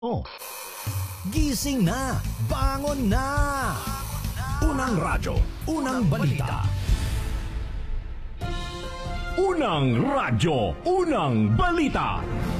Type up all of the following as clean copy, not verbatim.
Oh, gising na! Bangon na! Unang radyo, unang balita. Unang radyo, unang balita.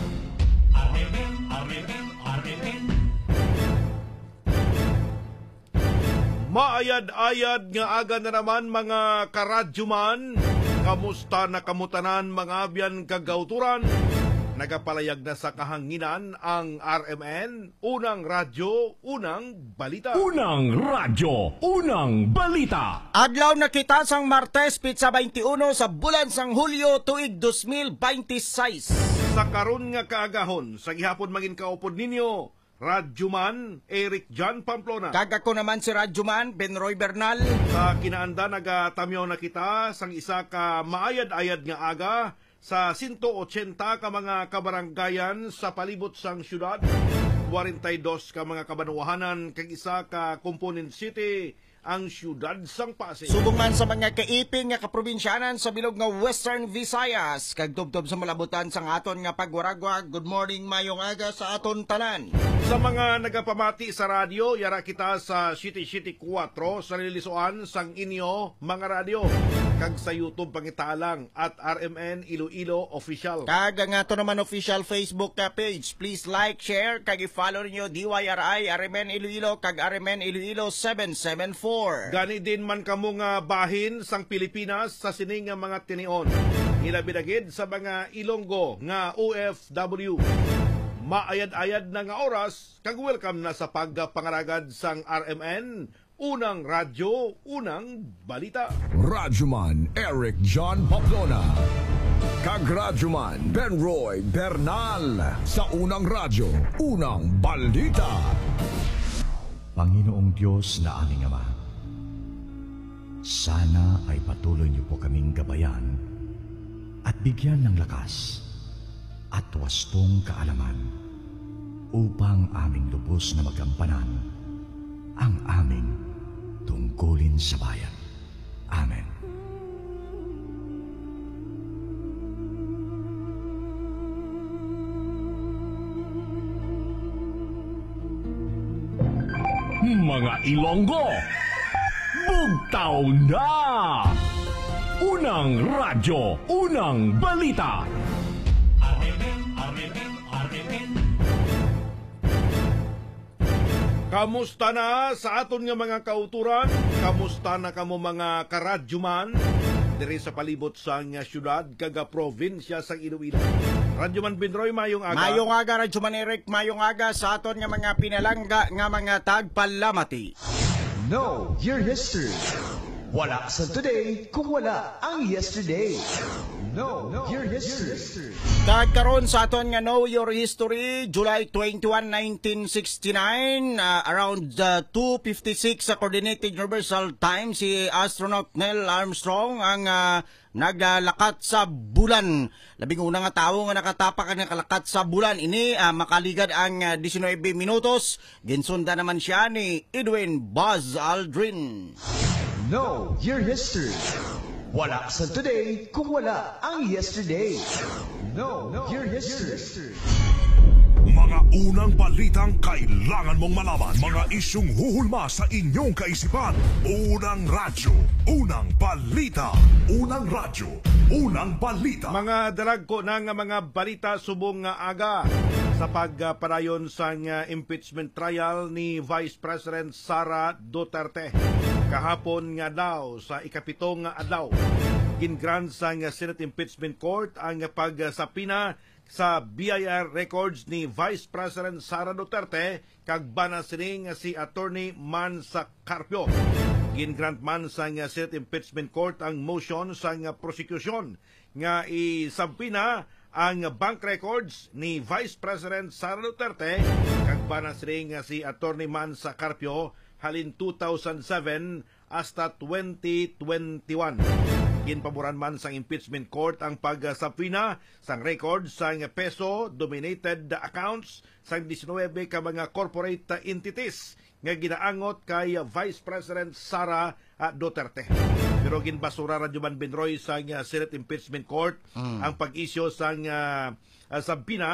Maayad-ayad nga aga na naman mga karadyoman. Kamusta na kamutanan mga abyan kagauturan? Nagapalayag na sa kahanginan ang RMN, unang radyo, unang balita. Unang radyo, unang balita. Adlaw na kita sang Martes, Pitsa 21 sa bulan sang Hulyo tuig 2026. Sa karon nga kaagahon, sa gihapon maging kaupod ninyo, Radyoman Eric John Pamplona. Kagako naman si Radyoman Benroy Bernal. Sa kinaanda nagatamyaw na kita sang isa ka maayad-ayad nga aga sa 180 ka mga kabaranggayan sa palibot sang syudad, 42 ka mga kabanwahanan kag isa ka component city ang syudad sang Pasig. Subong man sa mga kaipin nga kaprobinsyanan sa bilog nga Western Visayas kag tubtob sa malabutan sang aton nga pagwaragwag. Good morning, mayong aga sa aton tanan. Sa mga nagapamati sa radyo, yara kita sa City 4 sa nilisuan sang inyo mga radyo. Kag sa YouTube pangitalang at RMN Iloilo Official. Kag ang ato naman official Facebook page. Please like, share, kag i-follow niyo DYRI, RMN Iloilo, kag RMN Iloilo 774. Gani din man kamo nga bahin sang Pilipinas sa sining nga mga tinion. Ilabidagid sa mga Ilonggo nga OFW. Maayad-ayad na nga oras, kag welcome na sa pagpangaragad sang RMN, unang radyo, unang balita. Radyoman Eric John Pamplona. Kag Radyoman Benroy Bernal. Sa unang radyo, unang balita. Panginoong Diyos na aming Ama, sana ay patuloy niyo po kaming gabayan at bigyan ng lakas at wastong kaalaman upang aming lubos na magampanan ang aming tungkulin sa bayan. Amen. Mga Ilonggo, bugtaw na! Unang radyo, unang balita. Kamusta na sa aton nga mga kauturan? Kamusta na kamo mga karadyoman? Diri sa palibot sang syudad kaga probinsya sang Iloilo. Radyoman Benroy, mayong aga. Mayong aga, Radyoman Eric, mayong aga sa aton nga mga pinalangga nga mga tagpalamati. Know your history. Wala sa today kung wala ang yesterday. Know your history. Kagkaroon sa aton nga Know Your History, July 21, 1969, around 2:56 sa Coordinated Universal Time, si astronaut Neil Armstrong ang naglalakat sa bulan. Labing una nga tawo nga nakatapak ang nakalakat sa bulan. Ini makaligad ang 19 minutos. Ginsunda naman siya ni Edwin Buzz Aldrin. Know your history. Wala sa today kung wala ang yesterday. Know your history. Mga unang balitang kailangan mong malaman. Mga isyung huhulma sa inyong kaisipan. Unang radyo, unang balita. Unang radyo, unang balita. Mga dalagko na nga mga balita subong nga aga sa pagpadayon sa impeachment trial ni Vice President Sara Duterte. Kahapon nga daw sa ikapitong nga adlaw, gingrant sa Senate Impeachment Court ang pagsapina sa BIR records ni Vice President Sara Duterte kag bana sining si Attorney Mansa Carpio. Gingrant man sa Senate Impeachment Court ang motion sa prosecution nga isabpina ang bank records ni Vice President Sara Duterte kag bana sining si Attorney Mansa Carpio halin 2007 hasta 2021. Ginpaboran man sang impeachment court ang pagsapina sang record sang peso dominated accounts sang 19 ka mga corporate entities nga ginaangot kay Vice President Sara Duterte. Pero ginbasura Radyoman Benroy sang Senate Impeachment Court ang pag-isyo sang sabpina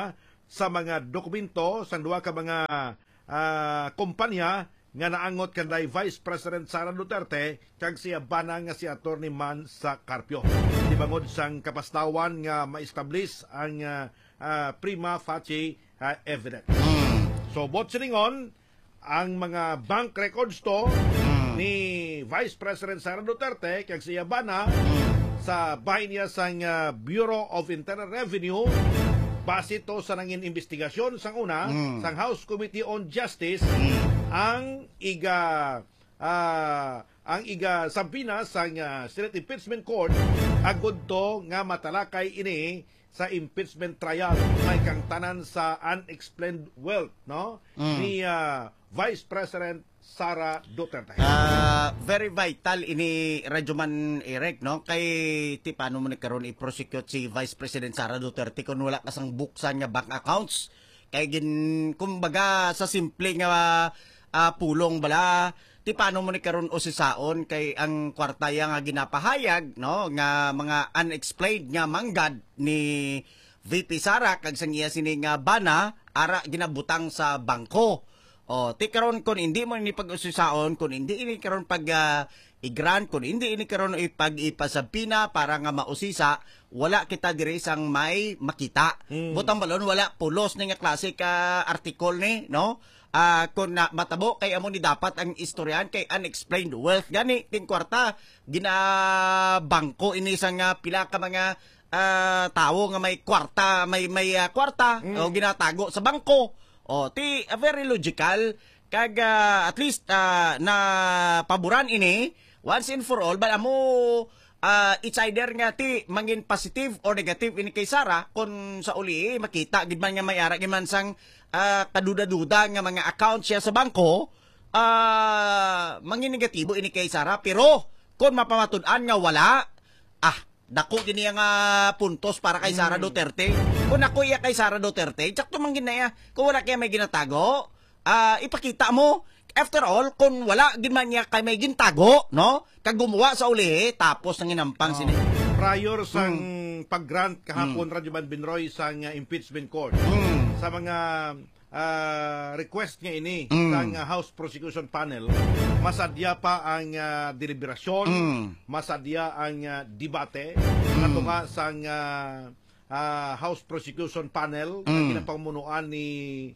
sa mga dokumento sa duha ka mga kumpanya nga naangot kanday Vice President Sara Duterte kag siya bana nga si Attorney Man sa Carpio. Di bangod sang kapastawan nga ma-establish ang prima facie evidence. So bot silingon ang mga bank records to ni Vice President Sara Duterte kag siya bana sa bahay niya sang Bureau of Internal Revenue. Base to sa nangin investigasyon sang una sang House Committee on Justice ang iga sabina sang Senate Impeachment Court agud to nga matalakay ini sa impeachment trial may kang tanan sa unexplained wealth ni Vice President Sara Duterte. Very vital ini Radyoman Eric kay ti paano mo nagkaroon i-prosecute si Vice President Sara Duterte kung wala kasang buksan nga bank accounts kay kumbaga sa simple nga pulong bala ti paano mo nagkaroon usisaon kay ang kwarta nga ginapahayag nga mga unexplained nga manggad ni VP Sara kag sang iya sining bana ara ginabutang sa bangko. Ti karon kun hindi mo ni pag-usisaon, kun hindi ini karon pag i-grant, kun hindi ini karon ipag-ipasabina para nga mausisa, wala kita diri sang may makita. Butang balon wala pulos ni nga klase ka article ni, kung matabo kay amo ni dapat ang istoryan kay unexplained wealth gani ting kwarta ginabangko ini sang pila ka mga tawo nga may kwarta, may kwarta o ginatago sa bangko. Ti very logical kag at least na paboran ini once and for all bala mo it's either nga ti mangin positive or negative ini kay Sara kun sa uli makita gid man nga may ara gid man sang kaduda-duda nga mga account siya sa bangko mangin negatibo ini kay Sara pero kun mapamatud-an nga wala dako din nga puntos para kay Sara Duterte. Kung ako iya kay Sara Duterte, tsakto man ginaya. Kung wala kaya may ginatago, ipakita mo. After all, kung wala ginman niya kay may gintago, kag gumawa sa uli, tapos nang inampang sini. Prior sang pag-grant kahapon Radyoman Binroy sang impeachment court sa mga request nga ini sang House Prosecution Panel, masadya pa ang deliberasyon, masadya ang debate natunga sang House Prosecution Panel na ginapamunuan ni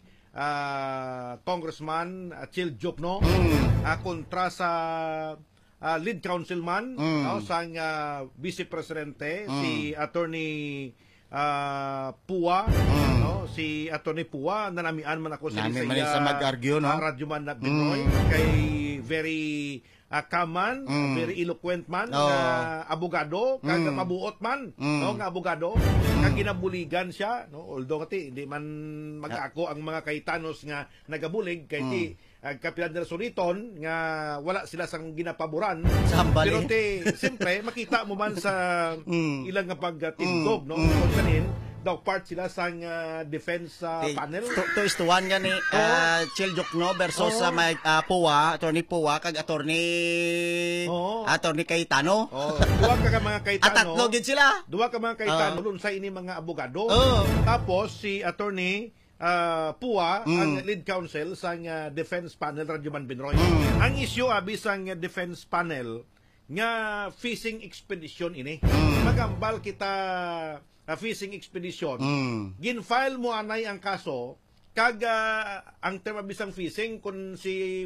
Congressman Chil Jokno kontra sa lead councilman sang Vice Presidente si Attorney Pua si Attorney Pua nanamian man ako sa mag-argue Radyoman na Binoy kay very kaman, very eloquent man nga abogado kag mabuot man nga abogado kag ginabuligan siya although hindi man mag-ako ang mga kaitanos nga nagabulig kay ti kapilan nila suliton nga wala sila sang ginapaboran pero siyempre makita mo man sa ilang nga pagtindog kung kanin daw part sila sang defense panel 2-1 nga ni Chil Jokno versus sa may Pua, Attorney Pua kag Attorney Cayetano. Duwa ka mga Cayetano. Tatlo gid sila. Duwa ka mga Cayetano sa ini mga abogado. Tapos si Attorney Pua ang lead counsel sang defense panel Radyoman Binroy. Ang issue bisang defense panel nga fishing expedition ini. Magambal kita fishing expedition. Gin-file mo anay ang kaso kag ang tema bisang fishing kun si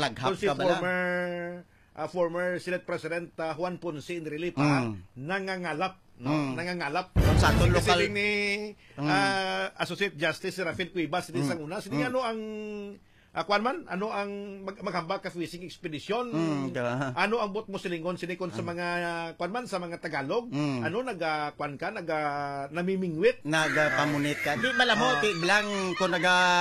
former Senate President Juan Ponce Enrile nangangalap nangangalap sa atong lokal ni Associate Justice Rafael Cuevas din sang una sini ano ang ano ang maghambal ka fishing expedition ano ang bot mo silingon sinikon sa mga sa mga Tagalog ano namimingwit nagapamunit ka di malamo ti bilang ko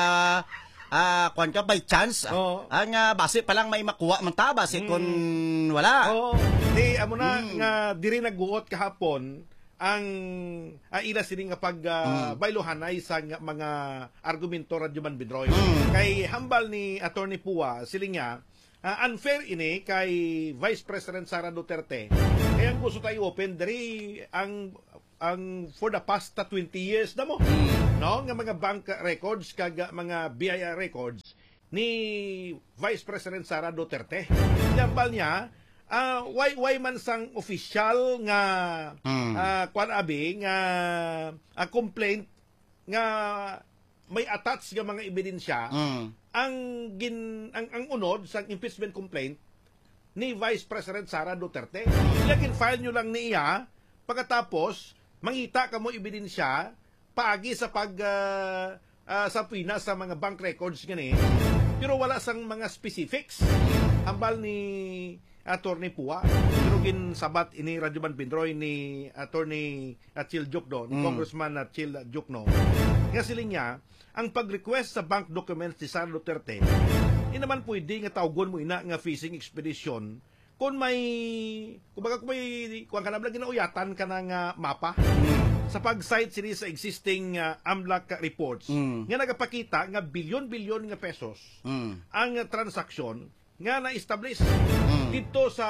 by chance ang base pa lang may makuha man ta base kun wala di amo na nga diri nagguot kahapon ang ila sini nga baylohanay sa mga argumento Radyoman Binroy. Kay hambal ni Attorney Pua, siling niya, unfair ini kay Vice President Sara Duterte. Kaya ang gusto tayo open, dari ang for the past 20 years na mo. no nga mga bank records kag mga BIR records ni Vice President Sara Duterte. Yambal niya why man sang official nga kwan abi nga complaint nga may attach nga mga ebidensya ang unod sa impeachment complaint ni Vice President Sara Duterte. Lagin file nyo lang niya pagkatapos mangita ka mo ebidensya paagi sa sa pina sa mga bank records gani pero wala sang mga specifics ambal ni Attorney Pua pero ginsabat ini Radyo Banpindroy ni Attorney Chil Jokno ni Congressman Chil Jokno nga siling niya ang pag-request sa bank documents ni Sara Duterte naman pwede nga tawgon mo ina nga fishing expedition kung may kuang kanabla ginauyatan ka ng mapa sa pag-cite sini sa existing AMLAC reports nga nagapakita nga bilyon-bilyon nga pesos ang transaksyon nga na-establish dito sa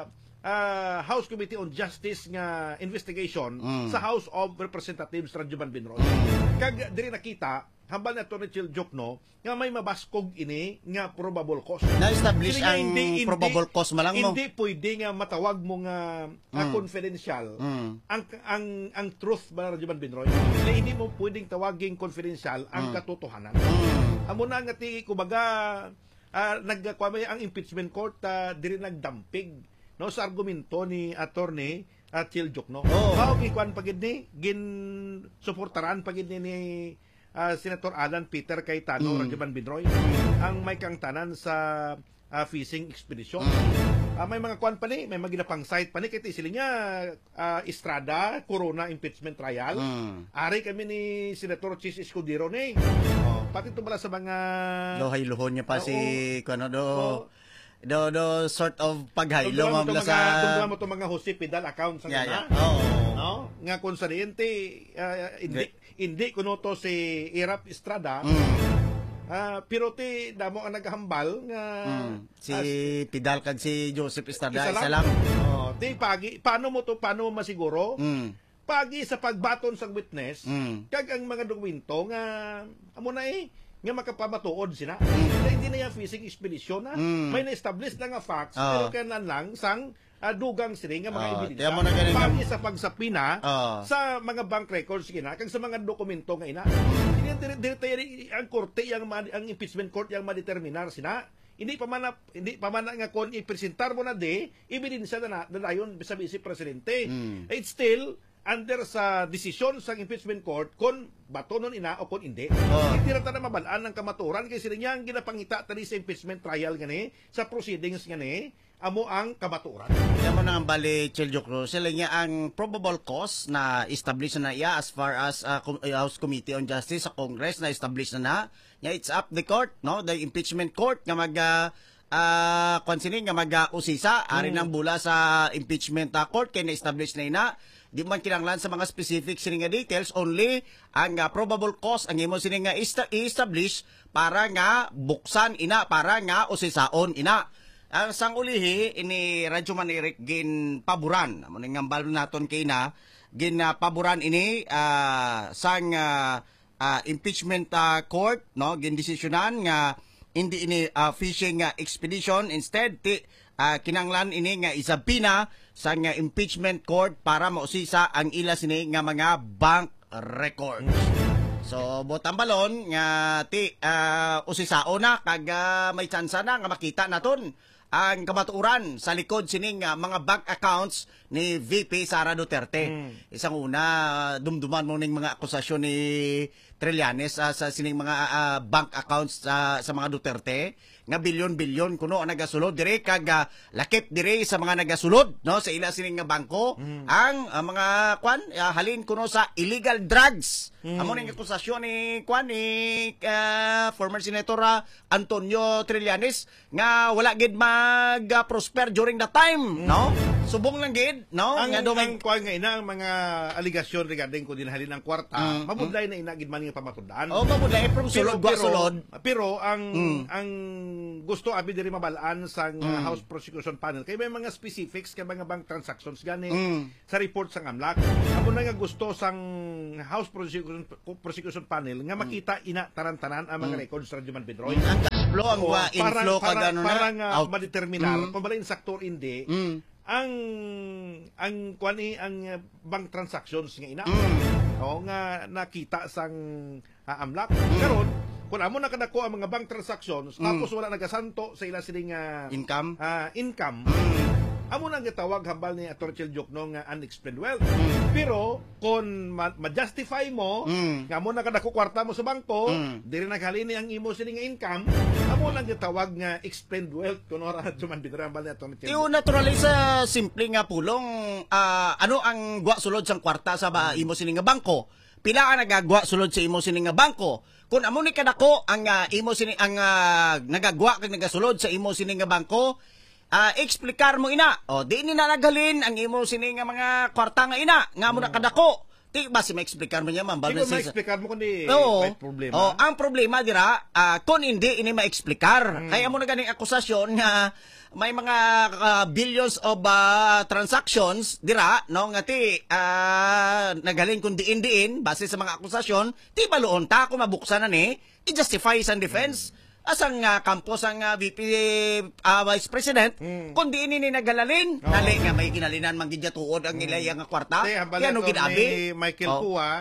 House Committee on Justice nga investigation sa House of Representatives Radyo Banpindroy. Kag diri nakita hambal na Attorney Chil Jokno nga may mabaskog ini nga probable cause. Na-establish ang probable cause malang mo. Hindi pwede nga matawag mo nga confidential ang truth ba Radyo Banpindroy. Hindi mo pwedeng tawaging confidential ang katotohanan. Amo na nga ti kubaga nagkwamay ang impeachment court diri nagdampig no sa argumento ni Attorney Chil Jokno. Mao gikuan pagid ni gin suportaran pagid ni Senator Alan Peter Cayetano Radyo Banpindroy ang may kang tanan sa fishing expedition. May mga kuan pa ni, may mga ginapang site pa ni kay sila niya Estrada Corona impeachment trial. Ari kami ni Senator Chis Escudero ni. Pati ito pala sa mga lohay-luhon niya pa si kuno do sort of paghaylo mo sa mo to mga hospital accounts ang no nga konsariente hindi kuno to si Irap Estrada pero ti damo ang naghambal nga si Pidal kag si Joseph Estrada isa lang. Ti pagi paano mo masiguro? Pagi sa pagbaton sa witness kag ang mga dokumento nga amo na nga makapamatuod sila. Hindi na yung fishing expedition may na-establish na nga facts pero kailan lang sang dugang sila nga mga ebidensya. Pagi sa pagsapina sa mga bank records kina kag sa mga dokumento nga ina. Hindi ang korte ang impeachment court yang madeterminar sina. Hindi pa man nga kon ipresentar mo na ebidensya na dayon sa Vice Presidente. It's still under sa desisyon sa impeachment court kung batonon ina o kung hindi. Hindi na tayo mabalaan ng kamaturan kasi sila niya ang ginapangita tali sa impeachment trial gani, sa proceedings gani, amo ang kamaturan. Yan mo na ang bali, Chil Jokno, sila niya ang probable cause na establish na iya as far as House Committee on Justice sa Congress na establish na it's up the court, no? The impeachment court nga nga mag-usisa, ari ng bula sa impeachment court kaya na-establish na ina. Di man kinanglan sa mga specific sining nga details, only ang probable cause ang imo sining nga i-establish para nga buksan ina, para nga usisaon ina. Ang sang ulihi ini Radyo Manirik gin paboran amo ning ngambal naton kay na gin paboran ini sang impeachment court no gin desisyonan nga hindi ini fishing expedition, instead kinanglan ini nga isabina sa nga impeachment court para mausisa ang ila sini nga mga bank records. So botang balon nga usisao na kag may tsansa na nga makita naton ang kamatuoran sa likod sining mga bank accounts ni VP Sara Duterte. Isang una, dumduman mo ning mga akusasyon ni Trillanes sa sining mga bank accounts sa mga Duterte nga bilyon-bilyon kuno ang nagasulod dire kag lakip dire sa mga nagasulod no sa ila sining nga bangko ang mga halin kuno sa illegal drugs. Amo ning akusasyon ni former Senator Antonio Trillanes nga wala gid mag prosper during the time no. Subong lang gid, no? Ang Nga dumay kuan nga ina ang mga aligasyon regarding kung dinhalin ang kwarta, mabudlay na ina gid man nga pamatudaan. oh, mabudlay from sulod gwa sulod. Pero ang gusto abi diri mabalaan sa House Prosecution Panel kay may mga specifics kay mga bank transactions gani sa report sa AMLAC. Amo na nga gusto sang House Prosecution Panel nga makita ina tanan-tanan ang mga records sa Radyoman Pedroy. Ang cash flow ang inflow kag ano na. Para nga madeterminar kung balay saktor hindi ang kuani ang bank transactions nga ina. O nga nakita sang AMLAC. Karon kung amo na kadako ang mga bank transactions tapos wala nagasanto sa ila sining Income? Income. Amo nang gitawag hambal ni Atty. Chiljok no nga unexplained wealth. Pero kung ma-justify mo nga amo na kadako kwarta mo sa bangko, diri naghalini ang imo sining nga income, amo nang gitawag nga explained wealth kuno ra tuman bidra hambal ni Atty. Chiljok. Yung naturally sa simple nga pulong, ano ang gwa sulod sang kwarta sa imo sining nga bangko? Pila ka nagagwa sulod sa imo sining nga bangko? Kung amo ni kadako ang imo sining ang nagagwa kag nagasulod sa imo sining nga bangko, eksplikar mo ina. O di ni na naghalin ang imo sining nga mga kwarta nga ina nga mo nakadako. Di ba si ma-explicar mo niya man Di ko ma-explicar mo kundi may problema. Oh, ang problema dira kung hindi ini ma-explicar. Kaya mo na ganing akusasyon nga may mga billions of transactions dira no nga ti nagaling kun diin base sa mga akusasyon ti baluon ta kung mabuksan na ni i-justify sa defense. Asang campus ang VP Vice President kundi ini nagalalin nali nga may ginalinan manggidya tuod ang ilay nga kwarta yan ginabi Michael Pua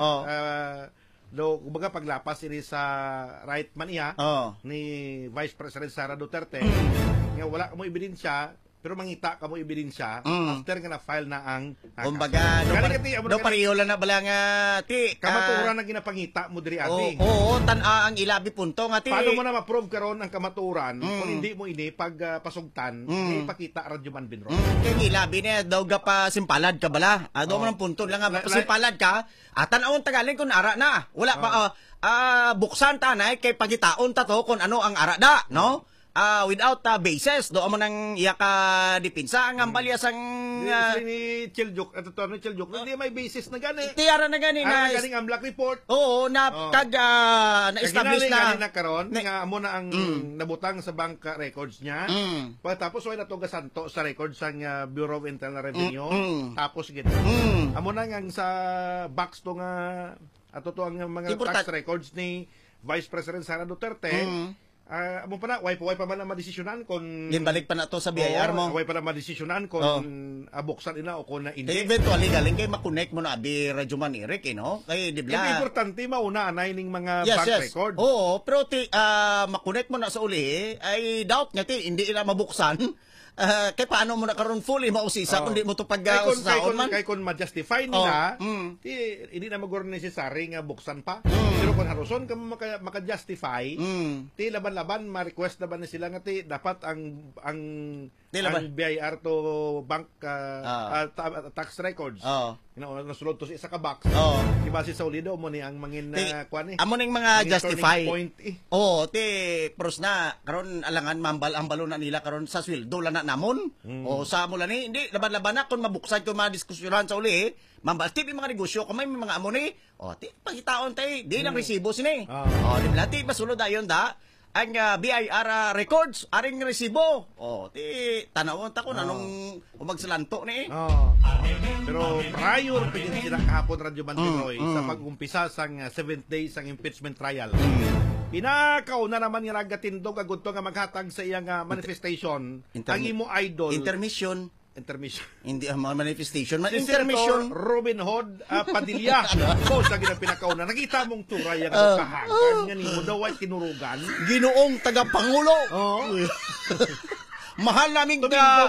do kumbaga paglapas ini sa right man iya ni Vice President Sara Duterte nga wala mo ebidensya pero mangita ka mo ebidensya after nga na-file na ang kumbaga do pareho lang na bala nga ti kamaturan na ginapangita mo diri abi. Oo, tan-a ang ilabi punto nga ti. Paano mo na ma-prove karon ang kamaturan kung hindi mo ini pag pasugtan ipakita Radyoman Binro. Kay ilabi niya daw ga pa simpalad ka bala. Ado mo ng punto lang nga simpalad ka. Tan-awon tagalin kun ara na. Wala pa buksan tanay kay pagitaon ta to kung ano ang ara da, no? Without basis do amo nang iya ka dipinsa ang ambalya sang ni Chiljok at to ni Chiljok hindi may basis na gani tiara na gani na ganing ang black report na kag na-establish na karon nga amo na ang nabutang sa bank records niya pagtapos wala to gasanto sa records sang Bureau of Internal Revenue tapos gid amo na nga sa box to nga ato to ang mga tax records ni Vice President Sara Duterte amo pa na, way pa man na madesisyonan kung ginbalik pa na to sa BIR mo. Way pa na madesisyonan kung abuksan ina o kung na hindi. Eventually galing kay makonect mo na abi Radyoman Eric no. Kay di bla. Importante mauna anay ning mga bank record. Oo, pero makonect mo na sa uli ay doubt nga ti hindi ina mabuksan. Kay paano mo na karon fully mausisa kung di mo to pag-usaon man kay kun ma-justify nila hindi na magor necessary nga buksan pa pero kung haruson ka maka-justify ti laban-laban ma-request laban na sila nga ti dapat ang BIR to bank tax records nasulod to sa isa ka box di base sa ulido mo ni ang mangin kuan amo ning mga justify ti pros na karon alangan mambal na nila karon sa sweldo na namon o sa mula ni hindi laban-laban na kung mabuksan ko mga diskusyonan sa uli mambal ti mga negosyo kung may mga amo ni ti pagitaon tay di lang resibo sini di blati masulod ayon da ang BIR records aring resibo ti tanawon ta ko nanong umagsalanto ni pero prior pagin sila kahapon Radyoman Pinoy sa pag-umpisa sang 7th day sang impeachment trial pinakaw na naman nga nagatindog agud to nga maghatag sa iyang manifestation ang imo idol intermission hindi manifestation si intermission Robin Hood Padilla so sa ginang pinakaw na nakita mong turay ang kahagan nga nimo daw ay tinurugan Ginoong tagapangulo mahal naming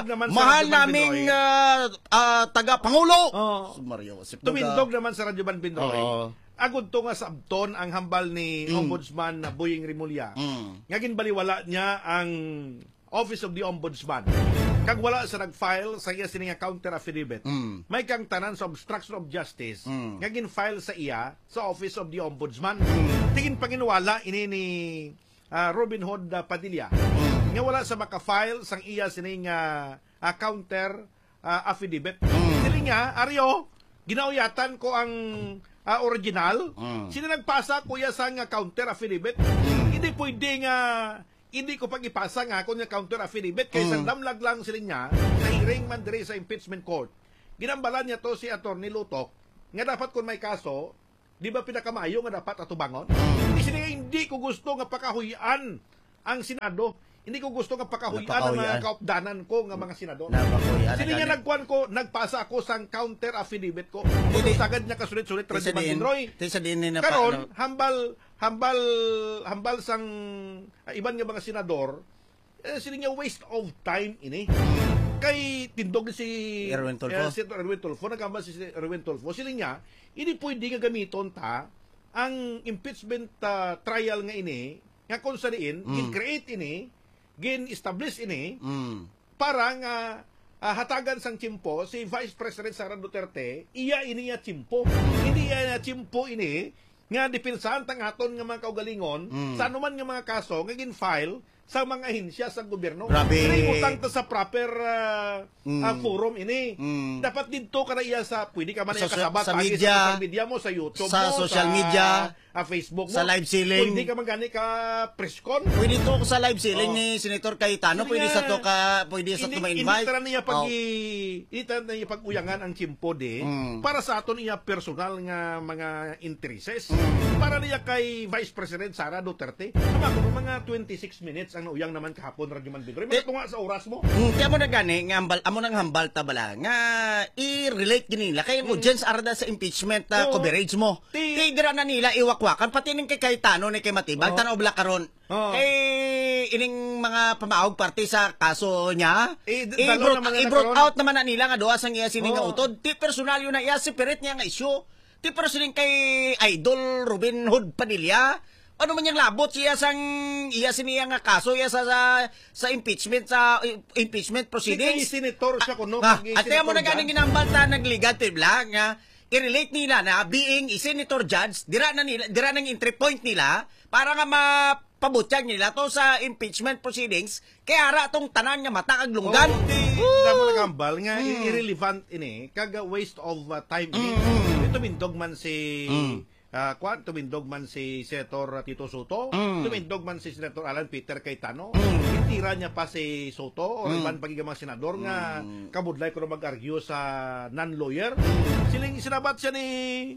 tagapangulo tumindog naman sa Radyoman Binroy agud to nga sabton ang hambal ni Ombudsman na Boying Rimulya nga ginbaliwala niya ang Office of the Ombudsman kag wala sa nag-file sa iya sining counter affidavit may kang tanan sa obstruction of justice nga gin-file sa iya sa Office of the Ombudsman tingin panginwala ini ni Robin Hood Padilla nga wala sa maka-file sang iya sining counter affidavit. Sili nga, Aryo, ginauyatan ko ang original. Sino nagpasa kuya sa nga counter affidavit? Hindi pwede nga hindi ko pag-ipasa nga kung yung counter affidavit kaysa damlag lang sila niya sa hearing man dire sa impeachment court. Ginambalan niya to si Atty. Lutok nga dapat kung may kaso, di ba pinakamayo nga dapat atubangon? Hindi ko gusto nga pakahuyan ang Senado. Hindi ko gusto nga pakahuyan ang mga kaupdanan ko nga mga senador. Sino niya nagkuhan ko, nagpasa ako sa counter affidavit ko. Kung sagad niya kasulit-sulit Radyo Roy. Karon, hambal sang iban nga mga senador, sino niya waste of time ini. Kay tindog si Erwin Tulfo, nagkambal si Erwin Tulfo, sila niya, hindi pwede nga gamiton ta ang impeachment trial nga ini, nga kung saan in-create ini, gin-establish ini, para nga hatagan sang chimpo si Vice President Sara Duterte, iya ini ya chimpo. Hindi iya chimpo ini, nga dipinsahan tang aton nga mga kaugalingon, sa anuman nga mga kaso, nga gin-file sa mga ahensya sa gobyerno. Utang ta sa proper forum ini. Dapat dito ka na iya sa, pwede ka man iya kasabat sa media, social media mo, sa YouTube sa mo, social media, Facebook mo. sa live ceiling. Pwede ka magani ka presscon. Pwede to sa live ceiling ni Senator Cayetano. Pwede sa to ma-invite. Hindi na niya pag-uyangan ang chimpo para sa aton iya personal nga mga intereses. Para niya kay Vice President Sara Duterte. Sama ko mga 26 minutes ang nauyang naman kahapon Radyo Manbidroy. Mga sa oras mo. Kaya mo na gani, amo nang hambal ta bala nga i-relate nila kay audience arda sa impeachment coverage mo. Dira na nila iwakwakan pati ning kay Cayetano ni kay Matibag tanaw bala karon. Ining mga pamaog party sa kaso niya, i-brought out naman na nila nga doa sang iya sining nga utod. Ti personal yun na iya separate niya nga issue. Ti personal kay Idol Robin Hood Padilla. Ano man yung labot siya siniya nga kaso iya sa impeachment proceedings. Kay senator siya kuno. At mo na ganing ginambal ta nagligative lang nga i-relate nila na being senator judge, dira nang entry point nila para nga mapabutyag nila to sa impeachment proceedings kaya ara tong tanan nga mata kag lunggan. Damo nagambal nga irrelevant ini kaga waste of time ini. Ito mindog man si tumindog man si Senator Tito Soto, tumindog man si Senator Alan Peter Cayetano, itira niya pa si Soto, o iban pagiging mga senador nga kabudlay ko na mag-argue sa non-lawyer. Sinabat siya ni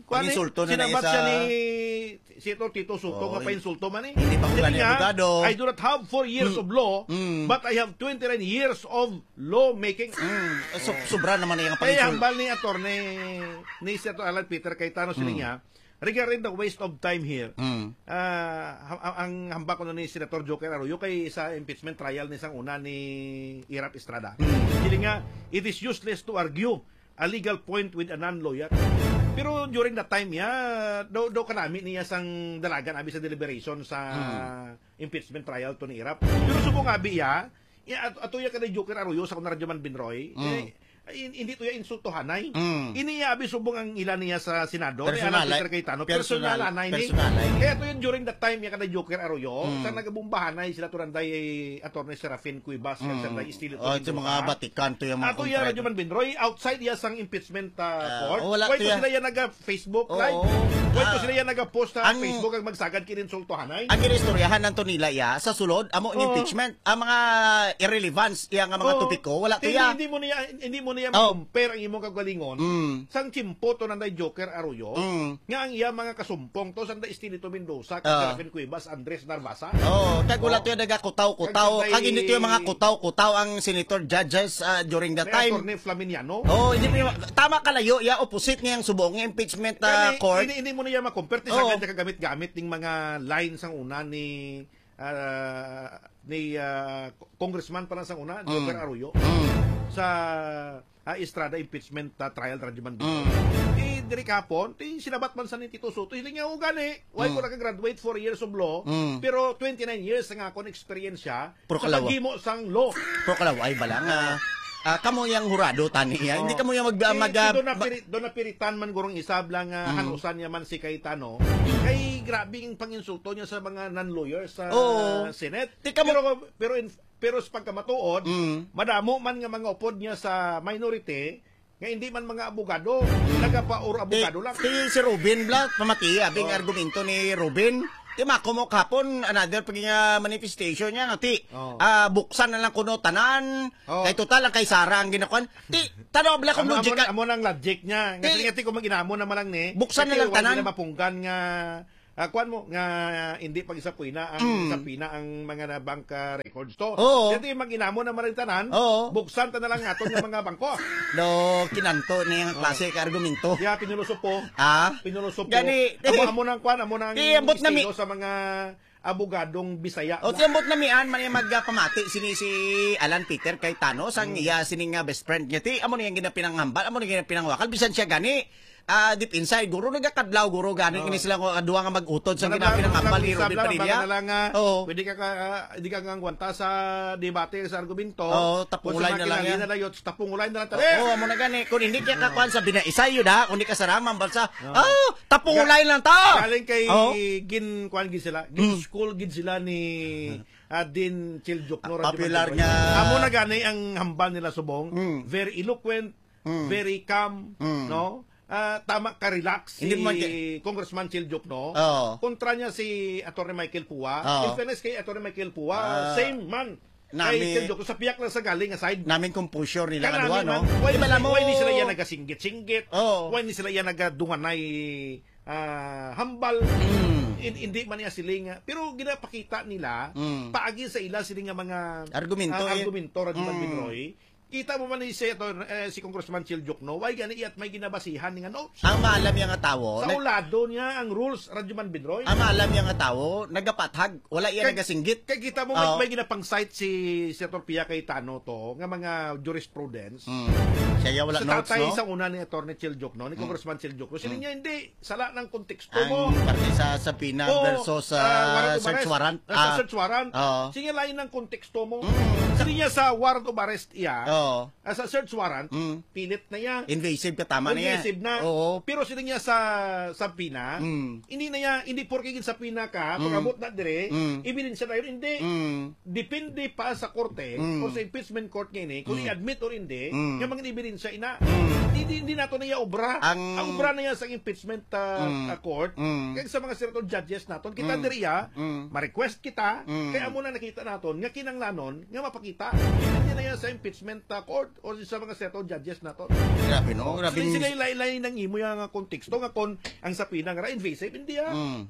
Senator Tito Soto, nga pa-insulto man Hindi pa ko abogado. I do not have 4 years of law, but I have 29 years of lawmaking. Sobra naman na yung pa-insulto. Kaya hambal ni attorney ni Senator Alan Peter Cayetano sila niya, regarding the waste of time here, ang hamba ko na ni Senator Joker Arroyo kay sa impeachment trial ni sang una ni Irap Estrada. Dili nga, it is useless to argue a legal point with a non-lawyer. Pero during that time daw kanami niya sang dalagan abi sa deliberation sa impeachment trial to ni Irap. Pero subong abi ato ya kada Joker Arroyo sa Radyo Manbidroy, hindi to ya insultohanay. Iniya abi subong ang ilan niya sa Senado ni Alan Peter Cayetano personal anay ni. Kaya to yun during that time ya kada Joker Arroyo sa nagabumbahanay sila turanday Attorney Serafin Cuevas sa estilo to mga batikan to yung mga ato ya Radyo Manbidroy outside ya sang impeachment court. Why to sila ya naga Facebook live? Why to sila ya naga post sa Facebook ang magsagad kin insultohanay? Ang ginistoryahan nanto nila sa sulod amo impeachment ang mga irrelevance iya nga mga topiko wala to ya. Hindi mo niya compare ang imong kagalingon sang chimpo to nanday Joker Arroyo nga ang iya mga kasumpong to sanda Estilito Mendoza kag Serafin Cuevas Andres Narvasa kag wala to nagakutaw-kutaw kag hindi to yung mga kutaw-kutaw ang senator judges during that time Attorney Flaminiano hindi tama kalayo opposite niyang subong impeachment court hindi mo niya ma-compare sa kanya kagamit-gamit ning mga lines ang una ni congressman pa lang sang una Joker Arroyo sa Estrada impeachment trial Radyo Manbidroy. Diri kapon, sinabat man sa ni Tito Soto, hindi nga gani. Why ko naka-graduate 4 years of law, pero 29 years nga akong experience sa paghimo sang law. Pro kalaway bala nga. kamo yang hurado tani ya. Hindi kamo yang doon na piritan man gurong isab lang hanusan niya man si Cayetano. Kay grabe ang panginsulto niya sa mga non-lawyers sa Senate. Pero sa pagkamatuod, madamo man nga mga upod niya sa minority, nga hindi man mga abogado, nagapaor abogado lang. Si Robin Bla, pamati, abing argumento ni Robin. Di mako mo kapon another paging manifestation niya ngati buksan na lang kuno tanan kay total ang kay Sara ang ginakuan ti tanaw bla kung logic amo nang logic niya ngati ko maginamo na malang ni buksan na lang tanan mapunggan nga kuan mo nga hindi pag isapuy na ang sapina ang mga bank records to. Kasi maginamo na maring tanan, buksan ta na lang aton nga mga bangko. No, kinanto ni ang klase ka argumento. Ya pinulusop po. Pinulusop po. Amo nang kuan, amo nang estilo sa mga abogadong Bisaya. O tiyambot na mian man magpamati sini si Alan Peter Cayetano sang iya sining best friend niya ti amo niyang ginapinanghambal, amo niyang ginapinangwakal bisan siya gani. Deep inside, guro nagakadlaw, guro gano'n kini sila duwa nga mag-utod sa ginapinangambal ni Robin Padilla. Pwede ka nga gwanta sa debate sa argumento. Tapungulay na lang yan. Tapungulay na lang tayo. Amo na gani. Kung hindi ka kakuan sa binaisay yun ha, kung hindi ka saramang balsa, tapungulay lang ta. Galing kay kuan gid sila, school gid sila ni Din Chiljuk. Popular nga. Amo na gani ang hambal nila subong. Very eloquent, very calm, no? Tama ka-relax si Congressman Chiljuk, no? Kontra niya si Atty. Michael Pua. In fairness kay Atty. Michael Pua, same man. Kay Chiljuk, sa piyak lang sa galing aside. Namin composure nila kadwa, no? Why ni sila yan nagasinggit-singgit? Why ni sila yan nagadunganay hambal? Hindi man niya siling. Pero ginapakita nila, paagi sa ila siling nga mga argumento, Radyo Binoy. Kita mo man ni si Congressman Chiljuk, no? Why gani iyat may ginabasihan nga notes? Ang maalam niya nga tawo. Sa ulado niya ang rules, Radyoman Bidroy. Ang maalam niya nga tawo, nagapathag. Wala iya nagasinggit. Kaya kita mo may ginapang-cite si Senator Pia Cayetano to, nga mga jurisprudence. Siya wala notes, no? Sa una ni Atty. Chiljuk, no? Ni Congressman Chiljuk. Sila niya hindi. Sala ng konteksto mo. Ang parte sa Sapina versus search warrant. Sa search warrant. Sige lain ng konteksto mo. Sila niya sa warrant of arrest iya. Sa search warrant, pilit na yan. Invasive ka, tama na yan. Invasive na. Pero sila niya sa Pina, hindi porkigin sa Pina ka, pag-abot na dire, ibilin siya na yun, hindi. Depende pa sa korte, o sa impeachment court ngayon, kung i-admit or hindi, yung mga ibilin siya ina. Hindi nato na iya obra. Ang obra na yan sa impeachment court, kaya sa mga senator judges naton, kita dire ya, ma-request kita, kaya muna nakita naton, nga kinanglanon, nga mapakita. Hindi na yan sa impeachment court o sa mga senator judges naton. Grabe, no? Grabe. Sila ilay-ilay ng imo yung konteksto nga kon ang sapina nga invasive, hindi yan.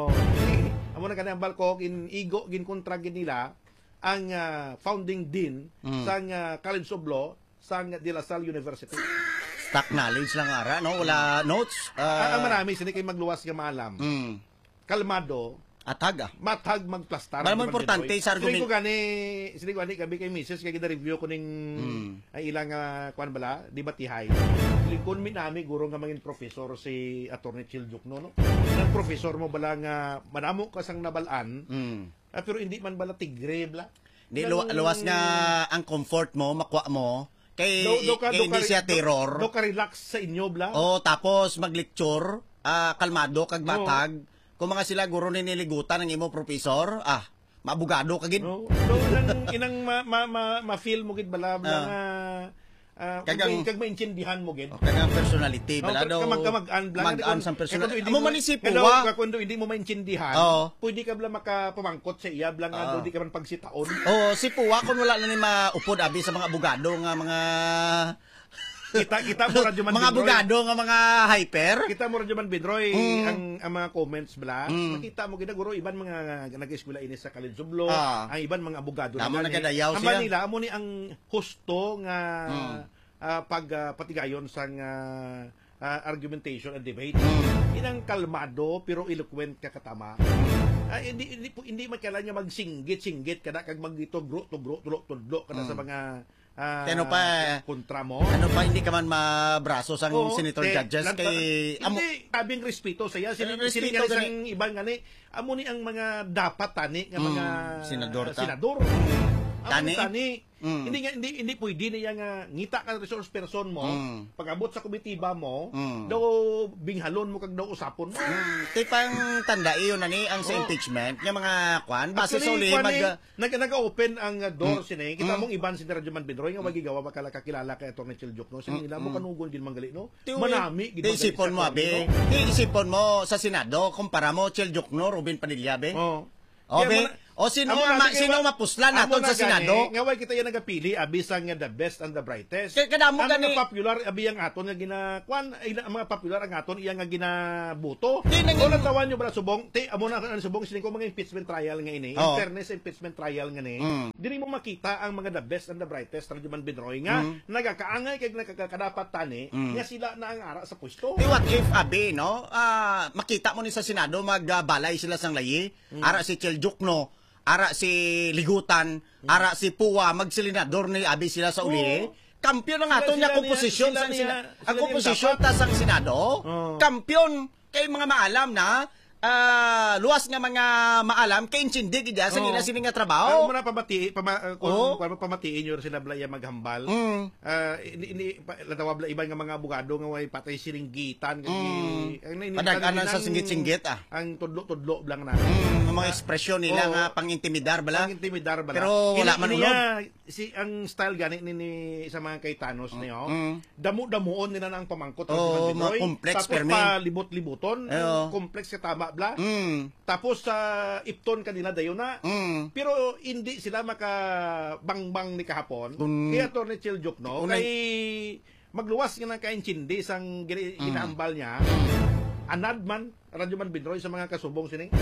Amo na kanang balko, igo, ginkontra nila ang founding dean sa College of Law sa De La Salle University. Stock knowledge lang ara, no? Wala notes. Ang marami, sila kayo magluwas nga maalam. Kalmado, matag magplastar. Mas importante sa argument. Sili ko gani gabi kay Mrs. kay gida-review ko ning ay ilang kuan bala, debatihay. Likon mi nami guro nga mangin professor si Atty. Chiljuk, no? Ang professor mo bala nga madamo ka sang nabalaan. Pero hindi man bala tigre bla. Di luwas nga ang comfort mo, makwa mo. Kay hindi siya terror. Do ka relax sa inyo bla. Tapos mag-lecture, kalmado kag matag. Kung mga sila guro ni niligutan ng imo professor, maabogado ka gid. No, inang ma-feel mo gid bala kag maintindihan mo gid. Kag personality bala daw. Kamag-an sang personality. Amo man isip mo kundo hindi mo maintindihan, pwede ka bala makapamangkot sa iya blang di ka man pagsitaon. Si Puwa kun wala na ni maupod abi sa mga abogado nga mga kita mo Radyo Man mga abogado nga mga hyper. Kita mo Radyo Man Bidroy ang mga comments bla. Makita mo gid guro iban mga nag-eskwela ini sa College of Law, ang iban mga abogado na nagadayaw siya. Manila amo ni ang husto nga pagpatigayon sa argumentation and debate. Inang kalmado pero eloquent ka katama. Hindi makailan niya magsinggit kada kag magitugro tudlo kada sa mga ano pa kontra mo. Ano pa hindi ka man mabraso sang senator judges kay hindi abing respeto saya sila sang ibang ngani amo ni ang mga dapat tani nga mga senador. Tani. Hindi pwede niya nga ngita ka resource person mo, pag-abot sa komitiba mo, Mm. daw binghalon mo kag daw usapon mo. Ti pang tanda iyon na ni ang sa impeachment, yung mga kwan, base sa uli, nag-open ang door sini. Kita mong iban si Radyo Man Bidroy nga magigawa makala kakilala kay Atty. Chiljok no. Sino nila mo kanugon gid manggali no. Manami gid manggali. Isipon mo abi. Isipon mo sa Senado kumpara mo Chiljok no, Ruben Padilla be. Obe. O sino mapuslan naton sa Senado? Nga way kita yan nagapili abi sang nga the best and the brightest. Kadamo ang gani mga popular abi ang aton nga ginakwan ang mga popular ang aton iya nga ginabuto. O natawan nyo ba subong? Amo na subong sining ko mga impeachment trial nga ini. In fairness impeachment trial nga ni. Dili mo makita ang mga the best and the brightest Radyo Man Bidroy nga nagakaangay kay nakakadapat tani nga sila na ang ara sa pwesto. What if abi no? Makita mo ni sa Senado magbalay sila sang layi. Ara si Chiljok no. Ara si Ligutan, ara si Puwa, magsilinador ni abi sila sa uli. Kampiyon ang aton nga komposisyon sa ang komposisyon ta sang Senado. Kampiyon kay mga maalam na luwas nga mga maalam kay insindi gid sa nila sini nga trabaho. Mo na pamatiin yo sila blaya maghambal. Ini latawab la iban nga mga abogado nga way patay siringgitan padag-anan sa singgit-singgit ang tudlo-tudlo lang na. Mga ekspresyon nila nga pang-intimidar bala. Pang-intimidar bala. Pero wala man unog. Si ang style gani ni sa mga Cayetanos niyo. Damo-damuon nila na ang pamangkot mga complex permi. Tapos pa libot-libuton, complex ka tama bla. Tapos sa ipton kanila dayon na. Pero hindi sila makabangbang ni kahapon. Kaya Atty. Chiljok no kay magluwas nga nang kainchindi sang ginaambal niya. Anad man Radyo Man Bidroy sa mga kasubong sini.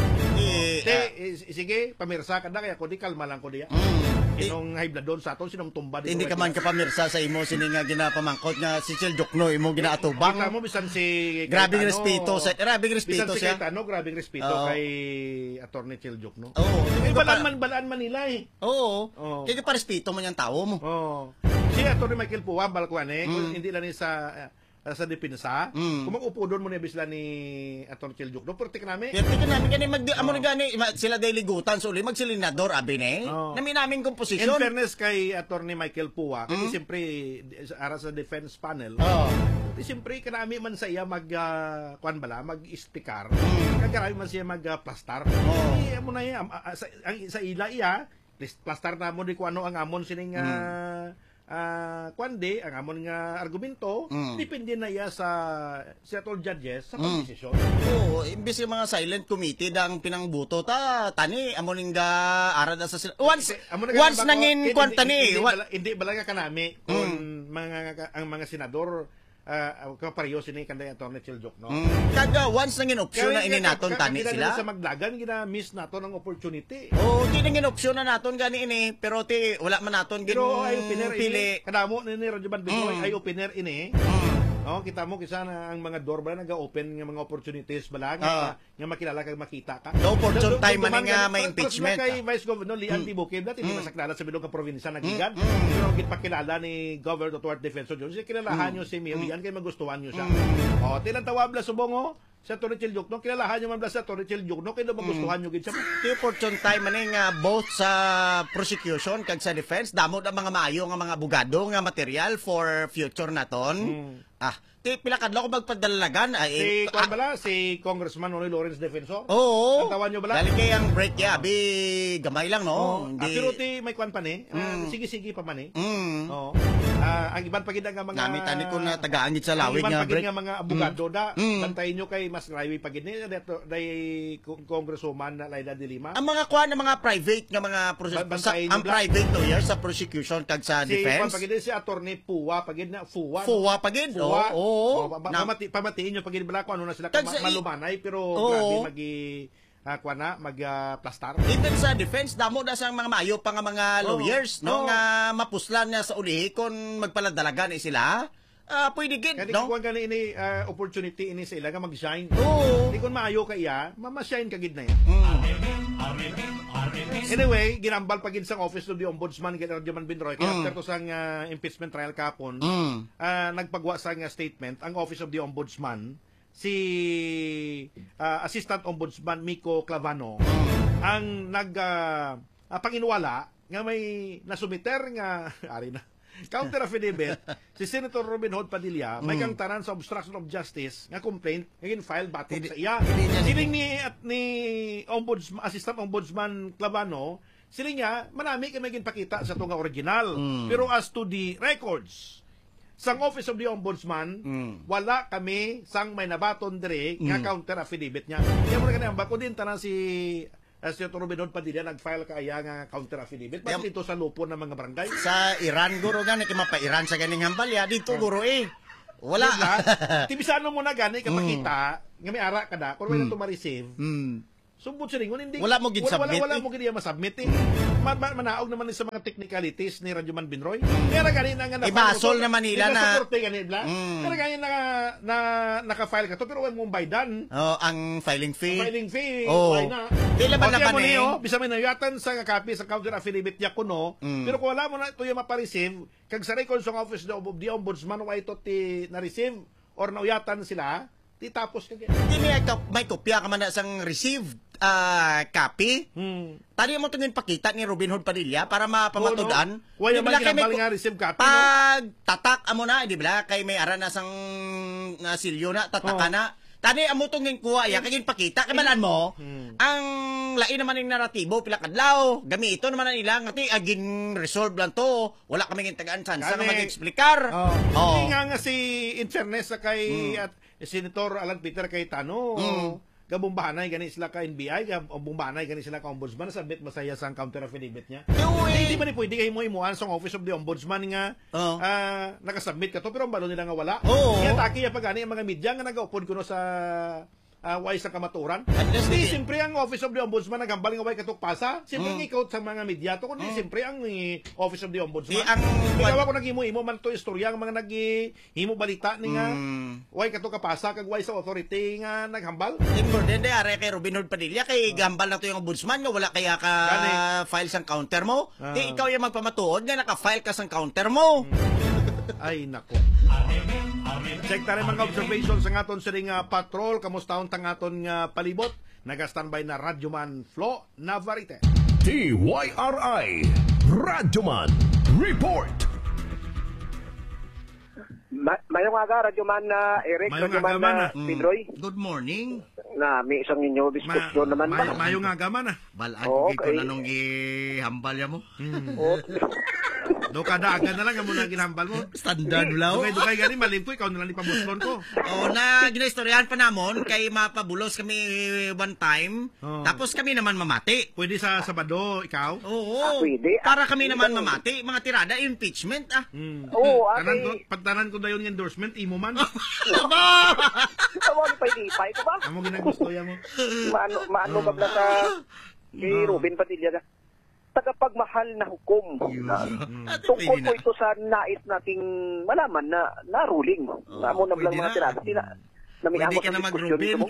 Sige, pamirsa ka na kaya ko di kalma lang ko diya. Inong high blood doon sa aton sinong tumba di. Hindi ka man kapamirsa sa imo sini nga ginapamangkot nga si Chiljok no imo ginaatubang. Kita mo bisan si grabing respeto siya. Bisan si Cayetano, grabing respeto kay Atty. Chiljok no. Balaan man nila eh. Oo. Kaya pa respeto man yung tao mo. Si Atty. Michael Puwa balkuan hindi lang sa depensa. Kung mag-upo doon mo na bisla ni Atty. Chiljok no, pero tika namin gani amo na gani sila day ligutan so uli magsilinador abi ne. Nami namin komposisyon. In fairness kay Atty. Michael Puwa, kasi siyempre ara sa defense panel. Siyempre kanami man sa iya mag-istikar. Kagarami man siya mag-plastar. Amo na iya sa ila iya plastar na mo di ko ano ang amon sining kwande ang amon nga argumento depende na iya sa settled judges sa pagdesisyon. Imbis yung mga silent committee dang pinangbuto tani amon nga ara da sa once nangin kwanta ni hindi balaga kanami kung ang mga senador kapareho sini kanday Atty. Chiljok no. Kada once nangin option na ini naton tani sila. Sa magdagan gina-miss naton ang opportunity. Di nangin option na naton gani ini pero wala man naton pero ay pili. Kadamo ni Radyo Man Bidroy ay opener ini. Kita mo kisa na ang mga door bala nag-open ng mga opportunities bala nga makilala kag makita ka. No opportunity time man nga may impeachment. Kay Vice Governor Lian Tibukid dati hindi masaklala sa bilog nga probinsya nagigan. Pero gitpakilala ni Governor Dr. Defensor Jones, kilalahan niyo si Mayor Lian kay magustuhan niyo siya. Tinatawag la subong sa Atty. Chiljok no, kilalahan niyo man bla sa Atty. Chiljok no, kay magustuhan niyo gid siya. The opportunity time man nga both sa prosecution kag sa defense damo ang mga maayo nga mga abogado nga material for future naton. Pila kadlaw ko magpadalagan si Congressman Nonoy Lawrence Defensor. Oo. Ang nyo bala? Dali kay ang break abi gamay lang no. Pero may kwan pa ni. Sige pa man ang iban pagid nga mga namitan ko na tagaan gid sa lawig nga break. Nga mga abogado bantayin nyo kay mas highway pagid ni day Congresswoman Laida de Lima. Ang mga kwan ng mga private nga mga ang private lawyers sa prosecution kag sa defense. Si pagid si Atty. Puwa pagid na Fuwa pagid. Pamatiin nyo pagid bala ko ano na sila malumanay pero grabe mag-plastar. Even sa defense, damo na sa mga maayo pa nga mga lawyers, no? Nga mapuslan na sa ulihi kung magpaladalagan sila. Pwede gid, no? Kung gani ini opportunity ini sa ila nga mag-shine. Di kung maayo ka iya, mama-shine ka gid na yan. Anyway, ginambal pagid sa Office of the Ombudsman kay Radyo Man Bidroy kay after to sang impeachment trial kapon. Nagpagwa sa nga statement ang Office of the Ombudsman si Assistant Ombudsman Miko Clavano ang panginwala nga may nasumiter nga ari na counter affidavit si Senator Robin Hood Padilla may kang tanan sa obstruction of justice nga complaint nga file batok sa iya. Siling ni Ombudsman, Assistant Ombudsman Clavano, siling niya manami kay may ginpakita sa tunga original. Pero as to the records sang Office of the Ombudsman, wala kami sang may nabaton dire nga counter affidavit niya. Kaya mo na kanang bako din tanan si Senator Robin Hood Padilla nag-file kaya nga counter affidavit pa dito sa lupo ng mga barangay. Sa Iran guro gani kay mapa-Iran sa ganing hambalya dito guro wala. Tibisano mo na gani ka makita nga may ara kada kung wala to ma-receive. Sumbot siya rin. Wala mo gid-submit. Wala mo gid ma-submit. Manaog naman sa mga technicalities ni Radyoman Binroy. Kaya ganun na nga ibasol naman nila na kaya ganun na naka-file ka to pero wala mong baydan. Ang filing fee. Why na? Dila ba naman bisa may nayatan sa copy sa counter affidavit niya kuno. Pero kung wala mo na ito yung mapa-receive, kag sa records ng Office of the Ombudsman wa ito na-receive or nauyatan sila, tapos ka ganyan. Hindi may kopya ka man na sang received copy. Tadi mo tungin pakita ni Robin Hood Padilla para mapamatudan. Wala man ginambal nga receive copy. Pag tatak amo na, di ba? Kay may ara na sang silyo na, tataka na. Tani amo tungin kuha ya kay pakita kay malan mo. Ang lain naman ning naratibo pila kadlaw. Gami ito naman nila ngati aging resolve lang to. Wala kami gintagaan sansa nga mag-explicar. Nga si in fairness sa kay Senator Alan Peter Cayetano, gabumbahanay gani sila ka NBI, gabumbahanay gani sila ka Ombudsman, sabit masaya sa counter affidavit niya. Hindi man pwede kayo mo imuan sa Office of the Ombudsman nga nakasubmit ka to, pero ang balo nila nga wala. Kaya taki ya pagani ang mga media nga nag-upod kuno sa way sa kamaturan. Hindi, siyempre ang Office of the Ombudsman nagambal nga way katukpasa. Siyempre ang ikaw sa mga media to, kundi siyempre ang Office of the Ombudsman. Ikaw ako nag-himo man to istorya ang mga nag-himo balita ni nga way katukpasa kag way sa authority nga naghambal. Importante are kay Robin Hood Padilla kay gambal na to yung Ombudsman nga wala kaya ka file sang counter mo. Di ikaw yung magpamatuod nga naka-file ka sang counter mo. Ay nako. Check tayo mga observations sa aton siring patrol. Kamusta ang tangaton nga palibot? Naga-standby na Radyoman Flo Navarrete. TYRI Radyoman Report. Mayong aga, Radyoman na Eric, Radyoman na Pedroy. Good morning. Na may isang inyo diskusyon naman ba? Mayong aga man Balag ko na nung ihambal ya mo. Do kada agad na lang mo na ginambal mo. Standard law. Dugay gani malimpo ikaw na lang ipabuslon ko. Na ginaistoryahan pa namon kay mapabulos kami one time. Tapos kami naman mamati. Pwede sa Sabado ikaw? Oo. Pwede. Para kami naman mamati, mga tirada impeachment Oo, pagtanan ko dayon ng endorsement imo man. Amo ni pay ko ba? Amo ginagusto ya mo. Maano ba sa kay Robin Padilla tagapagmahal na hukom. Tungkol po ito sa nais nating malaman na ruling. Amo na lang mga tirada. Pwede ka na mag-Robin.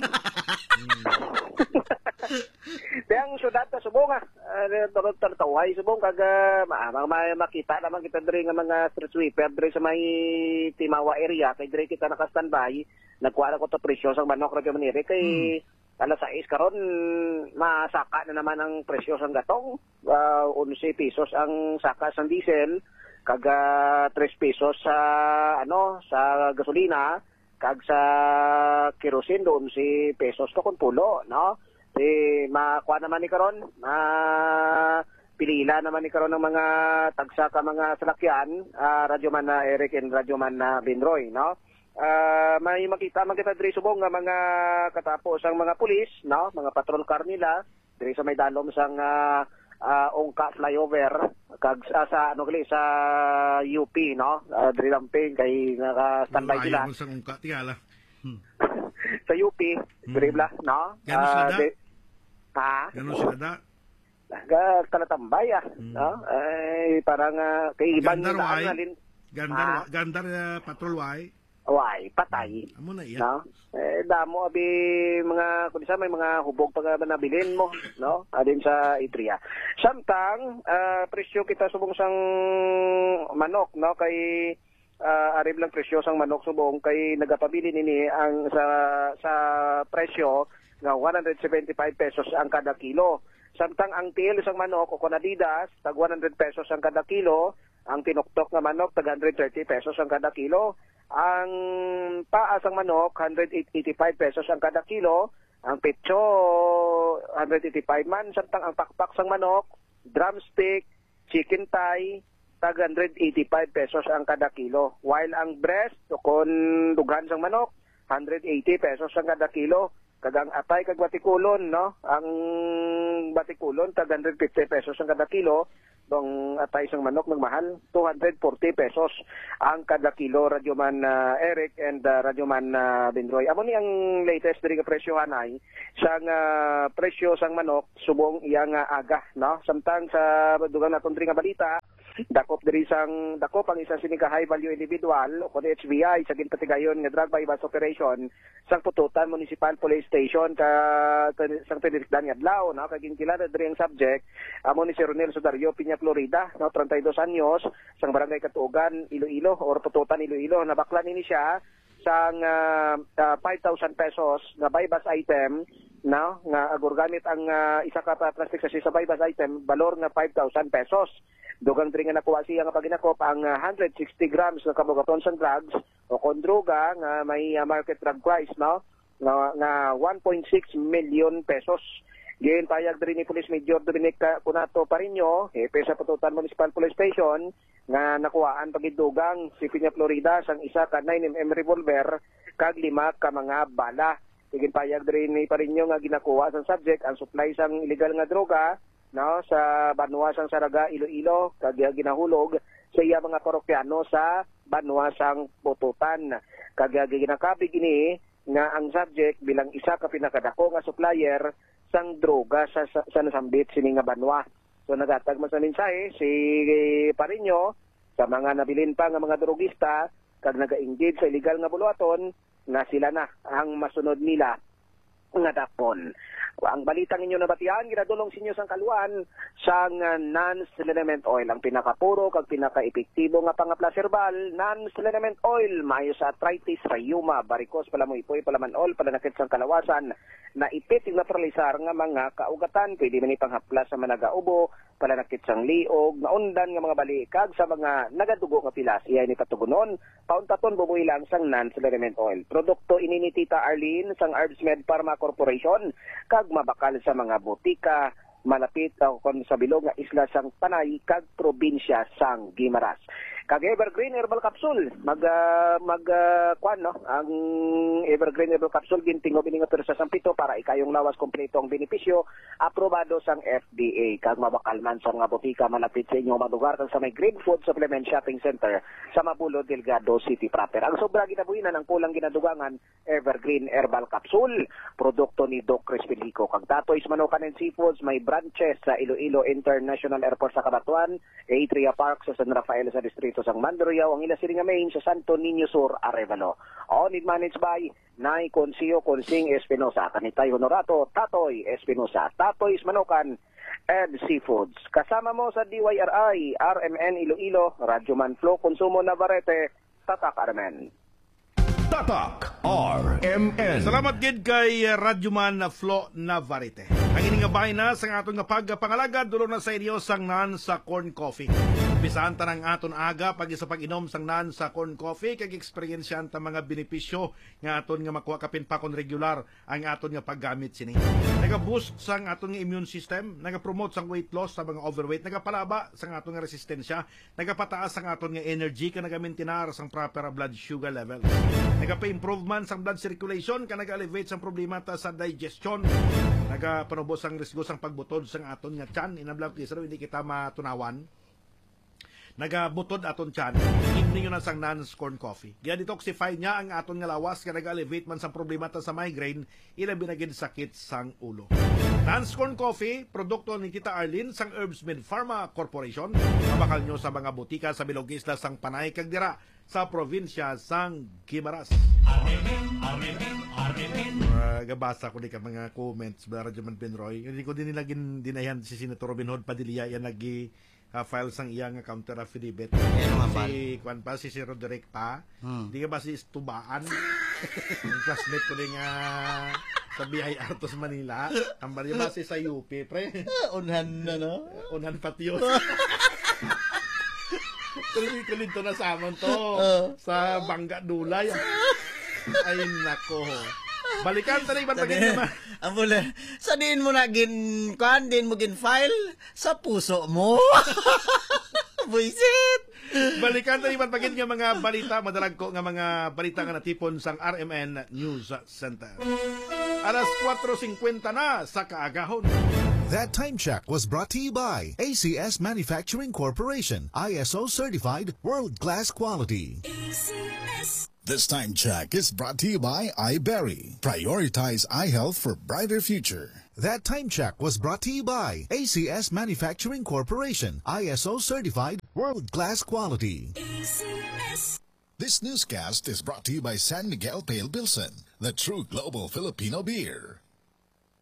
Yang syudad ta subong taway subong kag makita naman kita diri nga mga street sweeper diri sa may Timawa area kay diri kita naka-standby nagkuha ko to presyo sa manok ra maniri kay alas 6 karon masaka na naman ang presyo sang gatong 11 pesos ang saka sang diesel kag 3 pesos sa sa gasolina kag sa kerosene 11 pesos to kun pulo no makuha naman ni karon pilila naman ni karon ng mga tagsa ka mga salakyan Radyoman na Eric and Radyoman na Binroy no may makita diri subong nga mga katapos ang mga pulis no mga patrol car nila diri sa may dalom sang Ongka flyover kag sa sa UP no diri lamping kay naka-standby sila sa Ongka tiyala sa UP diri bla no Gano'n sila da? Kalatambay no? Ay, parang kay Iban Gandar patrol Why, patay. Amo na iya. No? Damo abi mga kun may mga hubog pag nabilin mo, no? Adin sa Idria. Samtang presyo kita subong sang manok, no? Kay arib lang presyo sang manok subong kay nagapabili nini ang sa presyo nga 175 pesos ang kada kilo. Samtang ang tiil isang manok o Conadidas, tag 100 pesos ang kada kilo. Ang tinuktok nga manok, tag 130 pesos ang kada kilo. Ang paas ang manok, 185 pesos ang kada kilo. Ang pitso, 185 man. Samtang ang pakpak sang manok, drumstick, chicken thigh, tag 185 pesos ang kada kilo. While ang breast, o kon dughan sang manok, 180 pesos ang kada kilo. Kagang atay kag batikulon, no? Ang batikulon, tag 150 pesos ang kada kilo. Dong atay sang manok nagmahal, 240 pesos ang kada kilo. Radyoman Eric and Radyoman Benroy. Amo ni ang latest diri nga presyohan ay sang presyo sang manok subong iyang aga, no? Samtang sa dugang naton diri nga balita, dakop ang isa sini ka high value individual o kun HBI sa ginpatigayon nga drug bypass operation sang Pututan Municipal Police Station sang tinirikdan nga adlaw, no? Kaging kilala diri ang subject amo ni si Ronel Sudario Piña Florida, no? 32 anyos sang barangay Katuogan, Iloilo or Pututan Iloilo. Nabaklan ini siya sang 5,000 pesos nga bypass item, no? Nga agor gamit ang isa ka plastic sa bypass item balor nga 5,000 pesos. Dugang diri nga nakuha siya nga paginakop ang 160 grams nga kabugaton sang drugs o kon droga nga may market drug price, no? Nga 1.6 million pesos. Giin payag diri ni Police Major Dominic Cunato Parinyo, hepe sa Pututan Municipal Police Station, nga nakuhaan pagidugang si Piña Florida sang isa ka 9mm revolver kag 5 ka mga bala. Giin payag diri ni Parinyo nga ginakuha sang subject ang supply sang illegal nga droga, no, sa Banwa sang Saraga, Iloilo, kag ginahulog sa iya mga parokyano sa Banwa sang Pututan. Kag ginakabig ini nga ang subject bilang isa ka pinakadako nga supplier sang droga sa nasambit sini nga Banwa. So nagatag man sa mensahe si Parinyo sa mga nabilin pa nga mga drogista kag naga-engage sa illegal nga buluaton na sila na ang masunod nila nga dapon. Ang balitang inyo nabatian, ginadulong sinyo sang kaluan sang non-selenament oil. Ang pinakapuro kag pinaka-epektibo nga pangaplas herbal, non-selenament oil. Mayo sa arthritis, rayuma, varicose, palamoy-poy, palamanol, palanakit sang kalawasan, na ipitig na paralisar nga mga kaugatan. Pwede man ipanghaplas sa managaubo, palanakit sang liog, naundan nga mga balikag sa mga nagadugo nga pilas. Iyan ni patugunon, pauntaton bumuhi lang sang non-selenament oil. Produkto ini ni Tita Arlene sang Herbsmed Pharma Corporation, kag mabakal sa mga botika malapit kon sa bilog nga isla sang Panay kag probinsya sang Guimaras. Kag Evergreen Herbal Capsule kuan, no, ang Evergreen Herbal Capsule gintingo bininga sa sampito para ikayong lawas kompleto ang benepisyo, aprobado sang FDA. Kag mabakal man sa mga botika malapit sa inyong malugar kag sa may Green Food Supplement Shopping Center sa Mabulod, Delgado City proper. Ang sobra ginabuhinan ang kulang ginadugangan, Evergreen Herbal Capsule, produkto ni Doc Crispin Hico. Kag Tatoy's Manukan and Seafoods, may branches sa Iloilo International Airport sa Cabanatuan, Atria Park sa San Rafael sa distrito sang Mandurriao, ang Ilasiringa Main sa Santo Niño Sur, Arevalo. Owned and managed by Nay Consio Consing Espinosa, Kanitay Honorato, Tatoy Espinosa, Tatoy's Manukan and Seafoods. Kasama mo sa DYRI, RMN Iloilo, Radyoman Flo Consumo Navarrete, Tatak Armen. Tatak RMN. Salamat gid kay Radyoman Flo Navarrete. Ang ining nga bahay na sa aton nga pagpangalaga dulo na sa inyo sang nan sa corn coffee. Bisaan ta ng aton aga pag sa pag-inom sang nan sa corn coffee kag eksperyensyahan ta mga benepisyo nga aton nga makuha kapin pa kon regular ang aton nga paggamit sini. Naga-boost sang aton nga immune system, naga-promote sang weight loss sa mga overweight, nagapalaba sang aton nga resistensya, nagapataas sang aton nga energy ka naga-maintinar sang proper blood sugar level. Nagapa-improvement sang blood circulation ka naga-elevate sang problema ta sa digestion. Nagapanubos ang risgo sang pagbutod sang aton nga tiyan. Inablang kisaro hindi kita matunawan. Nagabutod aton tiyan. Hindi nyo na sang non-corn coffee. Gina-detoxify niya ang aton nga lawas ka naga-elevate man sang problema ta sa migraine, ilabi na gid sakit sang ulo. Non-corn coffee, produkto ni Tita Arlene sang Herbsmed Pharma Corporation. Mabakal nyo sa mga butika sa Bilog Isla sang Panay kag dira sa probinsya sang Guimaras. Gabasa ko di ka mga comments ba Radyoman Benroy. Hindi ko din nila dinayan si Senator Robin Hood Padilla yan file sang iyang counter affidavit. Si Kwan pa, si Roderick pa. Di ka ba si Estubaan? Yung classmate ko din sa BI Artos Manila. Ang base sa UP, pre. Unhan na, no? Unan patio. Kulit to na sa amon to. Sa Bangga Dulay. Ay, nako. Balikan tani man pagin naman. Ambula, sa din mo na din mo file sa puso mo. Buisit. Balikan tani man pagin nga mga balita, madalag ko nga mga balita nga natipon sang RMN News Center. Alas 4:50 na sa kaagahon. That time check was brought to you by ACS Manufacturing Corporation, ISO certified world-class quality. This time check is brought to you by iBerry. Prioritize eye health for brighter future. That time check was brought to you by ACS Manufacturing Corporation, ISO certified world-class quality. This newscast is brought to you by San Miguel Pale Bilson, the true global Filipino beer.